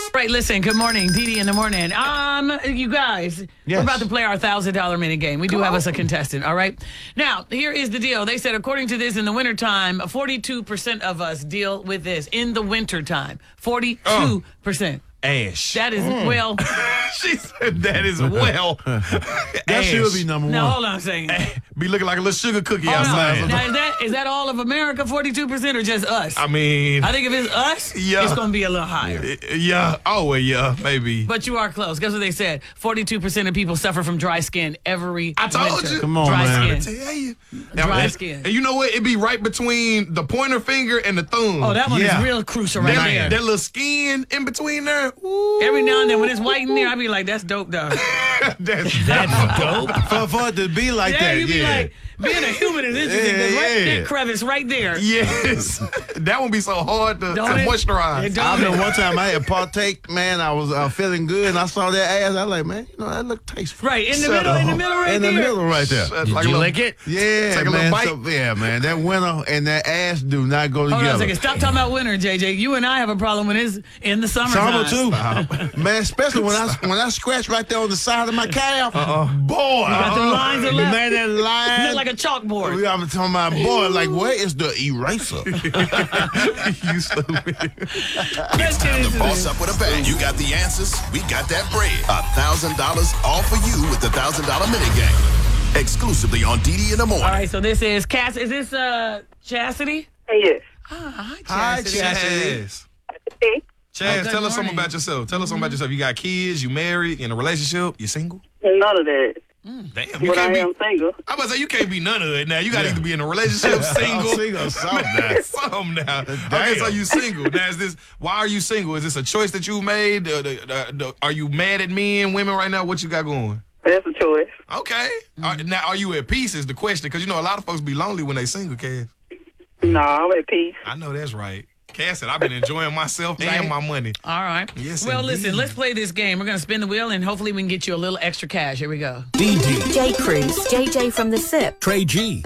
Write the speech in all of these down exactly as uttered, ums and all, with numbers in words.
Right, listen, good morning. Dee Dee in the morning. Um, you guys, Yes. we're about to play our one thousand dollar minute game. We do have us a contestant, all right? Now, here is the deal. They said, according to this, in the wintertime, forty-two percent of us deal with this. In the wintertime, forty-two percent. Ash. That is, well... She said that is well. That should be number Now, one. hold on a second. Be looking like a little sugar cookie Hold on. outside. Now, is that, is that all of America, forty-two percent, or just us? I mean, I think if it's us, Yeah. it's going to be a little higher. yeah. Oh, well, yeah, maybe. But you are close. Guess what they said? forty-two percent of people suffer from dry skin every I told winter. you. Come on, dry man. Skin. Tell you. Dry and, skin. And you know what? It'd be right between the pointer finger and the thumb. Oh, that one Yeah. is real crucial right that, there. that little skin in between there. Ooh. Every now and then when it's white in there, I be like, that's dope, though. That's That's dope. For, for it to be like Yeah, that, you be yeah. like, being a human is interesting. Yeah, There's right yeah. that crevice right there. Yes. That would be so hard to, to Don't it? moisturize. It I don't. remember one time I had partake, man, I was uh, feeling good, and I saw that ass. I was like, man, you know, that look tasteful. Right, in the Shut middle, in the up. middle right In there. the middle right there. Did like you lick it? Yeah, Take a little man. bite? So, yeah, man. That winter and that ass do not go Hold on a together. second. Stop talking about winter, J J. You and I have a problem when it's in the summertime. Summer too, man. Especially when I when I scratch right there on the side of my calf. Uh-uh. Boy, You got the lines of left. man, that line. Look like a chalkboard. We I'm talking about boy. Like, where is the eraser? You stupid. Let's get Time into to boss this. up with a bang. You got the answers. We got that bread. A thousand dollars all for you with the thousand dollar minute game. Exclusively on D D in the morning. All right, so this is Cass. Is this uh Chastity? Yes. Ah, hi, Hi, Chastity. Chastity. Chaz. Hey. Chaz, Oh, good tell us something morning. about yourself. Tell us something about yourself. You got kids, you married, in a relationship, you single? None of that. Damn, you But I can't be. am single. I was about to say you can't be none of it now. You got to Yeah. either be in a relationship, single, Single, something now. something now. Okay, Damn. so you single. Now is this? Why are you single? Is this a choice that you made? Uh, the- the- the- are you mad at men, women right now? What you got going? That's a choice. Okay. Are- now are you at peace? Is the question? Because you know a lot of folks be lonely when they single. Cass. No, I'm at peace. I know that's right. Cass said I've been enjoying myself Right. and my money. All right. Yes, well, indeed. listen, let's play this game. We're going to spin the wheel, and hopefully we can get you a little extra cash. Here we go. D D, J. Cruz, J J from the S I P, Trey G.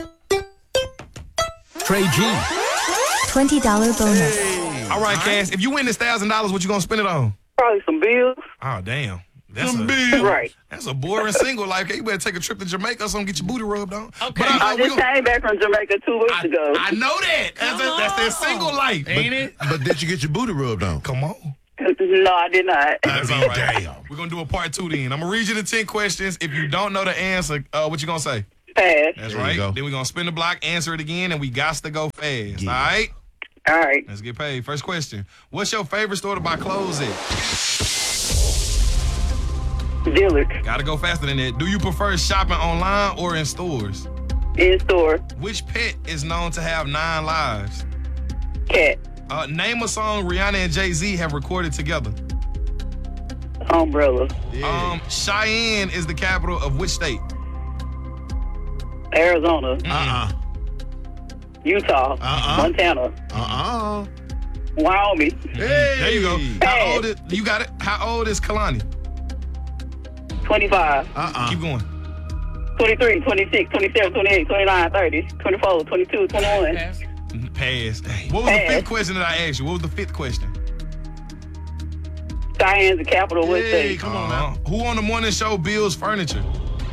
Trey G. twenty dollar bonus. All right, Cass. If you win this thousand dollars, what you gonna spend it on? Probably some bills. Oh damn. That's Some a bills. Right. That's a boring single life. Okay, you better take a trip to Jamaica or something, get your booty rubbed on. Okay. But, uh, I we just gonna- came back from Jamaica two weeks I, ago. I know that. That's, Come that's their on. single life. Ain't it? But did you get your booty rubbed on? Come on. No, I did not. That's I all mean, right. damn. We're gonna do a part two then. I'm gonna read you the ten questions. If you don't know the answer, uh, what you gonna say? Pass. That's There you right. go. Then we're gonna spin the block, answer it again, and we got to go fast. Yeah. All right? All right. Let's get paid. First question. What's your favorite store to buy clothes at? Dillard. Gotta go faster than that. Do you prefer shopping online or in stores? In store. Which pet is known to have nine lives? Cat. Uh, name a song Rihanna and Jay-Z have recorded together. Umbrella. Um, Cheyenne is the capital of which state? Arizona. Uh-uh. Utah. Uh-uh. Montana. Uh-uh. Wyoming. Hey. There you go. How Hey. old is, you got it? How old is Kalani? twenty-five. Uh-uh. Keep going. twenty-three, twenty-six, twenty-seven, twenty-eight, twenty-nine, thirty, twenty-four, twenty-two, twenty-one. Pass. Pass. What was the Pass. fifth question that I asked you? What was the fifth question? Cheyenne's the capital of what Hey, state? come on Uh, now. who on the morning show builds furniture?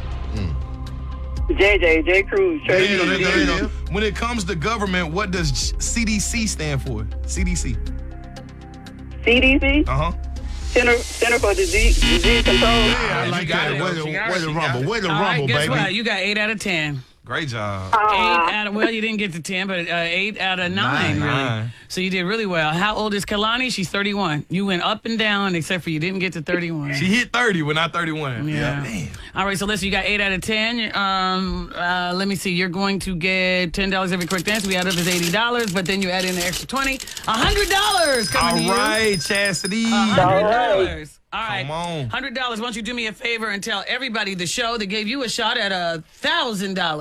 J J, J. Cruz. There Trey you go, there you go, there you G. go. When it comes to government, what does C D C stand for? C D C. C D C, Uh huh. Center Center for Disease, Disease Control. Yeah, I You like got that. it. Way She to, got way it. to She got rumble. it. Way to All right, rumble, guess baby. what? You got eight out of ten. Great job. Uh, Eight out of, well, you didn't get to ten, but uh, eight out of nine, Nine. really. Nine. So you did really well. How old is Kalani? She's thirty-one. You went up and down, except for you didn't get to thirty-one. She hit thirty, but not thirty-one. Yeah. All right, so listen, you got eight out of ten. Um, uh, let me see. You're going to get ten dollars every correct answer. We add up as eighty dollars, but then you add in the extra twenty. one hundred dollars coming to you. All right, Chastity. one hundred dollars. All right. Come on. one hundred dollars. Why don't you do me a favor and tell everybody the show that gave you a shot at a one thousand dollars?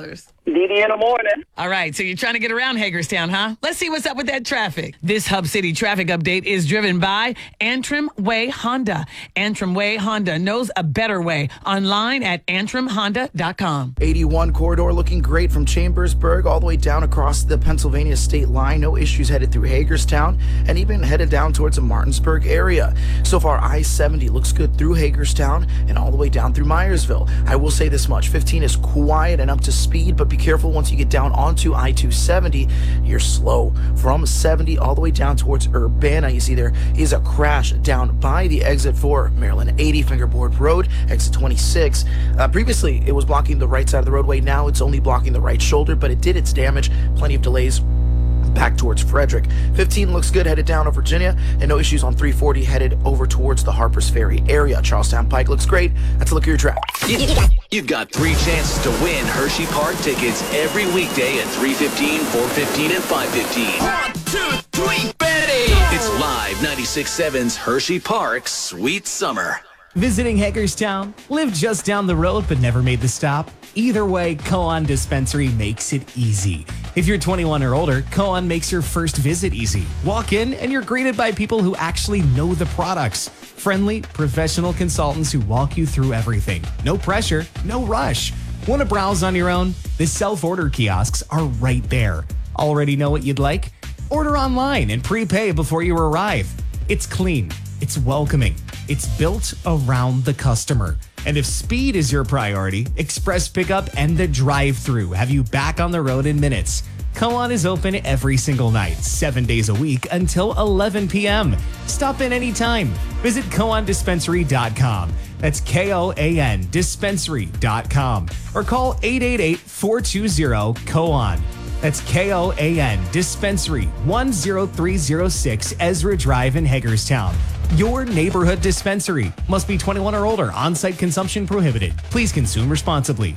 Diddy in the morning. All right, so you're trying to get around Hagerstown, huh? Let's see what's up with that traffic. This Hub City traffic update is driven by Antrim Way Honda. Antrim Way Honda knows a better way. Online at antrim honda dot com. eighty-one corridor looking great from Chambersburg all the way down across the Pennsylvania state line. No issues headed through Hagerstown and even headed down towards the Martinsburg area. So far, I seventy looks good through Hagerstown and all the way down through Myersville. I will say this much, fifteen is quiet and up to speed, but be careful once you get down onto I two seventy. You're slow. From seventy all the way down towards Urbana, you see there is a crash down by the exit for Maryland eighty Fingerboard Road, exit twenty-six. Uh, previously, it was blocking the right side of the roadway. Now it's only blocking the right shoulder, but it did its damage. Plenty of delays back towards Frederick. fifteen looks good headed down to Virginia, and no issues on three forty headed over towards the Harpers Ferry area. Charlestown Pike looks great. That's a look at your track. You've got three chances to win Hershey Park tickets every weekday at three fifteen, four fifteen, and five fifteen. One, two, three, Betty! It's live ninety-six point seven's Hershey Park Sweet Summer. Visiting Hagerstown? Lived just down the road but never made the stop? Either way, Koan Dispensary makes it easy. If you're twenty-one or older, Koan makes your first visit easy. Walk in and you're greeted by people who actually know the products. Friendly, professional consultants who walk you through everything. No pressure, no rush. Want to browse on your own? The self-order kiosks are right there. Already know what you'd like? Order online and prepay before you arrive. It's clean. It's welcoming. It's built around the customer. And if speed is your priority, express pickup and the drive-thru have you back on the road in minutes. Koan is open every single night, seven days a week until eleven p.m. Stop in anytime. Visit koan dispensary dot com. That's K O A N dispensary dot com. Or call eight eight eight, four two zero, Koan. That's K O A N Dispensary, one oh three oh six Ezra Drive in Hagerstown. Your neighborhood dispensary. Must be twenty-one or older. On-site consumption prohibited. Please consume responsibly.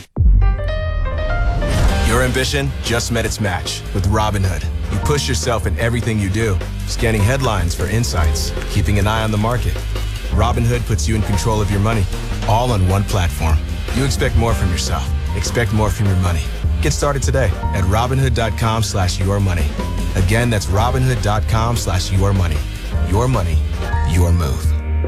Your ambition just met its match with Robinhood. You push yourself in everything you do, scanning headlines for insights, keeping an eye on the market. Robinhood puts you in control of your money, all on one platform. You expect more from yourself. Expect more from your money. Get started today at Robinhood.com slash your money. Again, that's Robinhood.com slash your money. Your money, your move.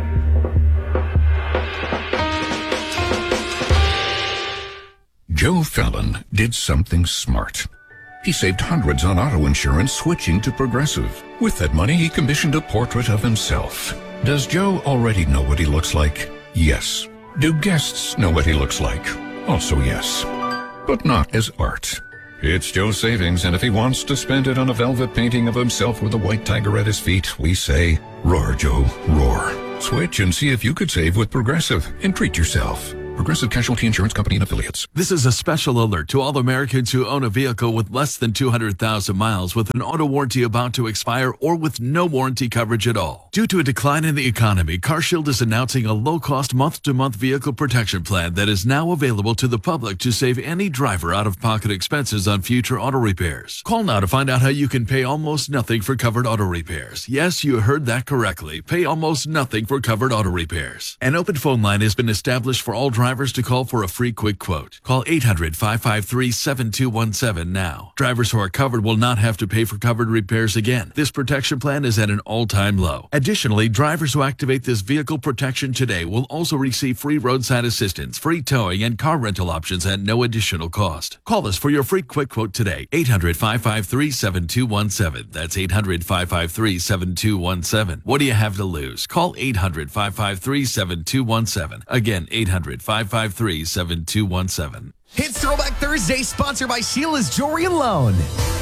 Joe Fallon did something smart. He saved hundreds on auto insurance switching to Progressive. With that money, he commissioned a portrait of himself. Does Joe already know what he looks like? Yes. Do guests know what he looks like? Also yes. But not as art. It's Joe's savings, and if he wants to spend it on a velvet painting of himself with a white tiger at his feet, we say, roar, Joe, roar. Switch and see if you could save with Progressive and treat yourself. Progressive Casualty Insurance Company and Affiliates. This is a special alert to all Americans who own a vehicle with less than two hundred thousand miles with an auto warranty about to expire or with no warranty coverage at all. Due to a decline in the economy, CarShield is announcing a low-cost month-to-month vehicle protection plan that is now available to the public to save any driver out-of-pocket expenses on future auto repairs. Call now to find out how you can pay almost nothing for covered auto repairs. Yes, you heard that correctly. Pay almost nothing for covered auto repairs. An open phone line has been established for all drivers Drivers to call for a free quick quote. Call eight hundred, five five three, seven two one seven now. Drivers who are covered will not have to pay for covered repairs again. This protection plan is at an all-time low. Additionally, drivers who activate this vehicle protection today will also receive free roadside assistance, free towing, and car rental options at no additional cost. Call us for your free quick quote today. eight hundred, five five three, seven two one seven. That's eight hundred, five five three, seven two one seven. What do you have to lose? Call eight hundred, five five three, seven two one seven. Again, eight hundred, five five three, seven two one seven. It's Throwback Thursday, sponsored by Sheila's Jewelry and Loan.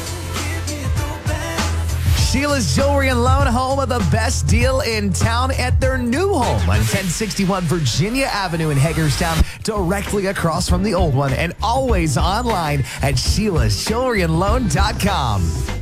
Sheila's Jewelry and Loan, home of the best deal in town at their new home on ten sixty-one Virginia Avenue in Hagerstown, directly across from the old one, and always online at sheilas jewelry and loan dot com.